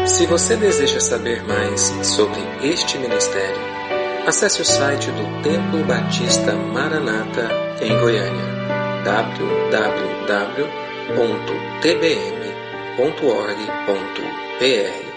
Se você deseja saber mais sobre este ministério, acesse o site do Templo Batista Maranata em Goiânia, www.tbm.org.br.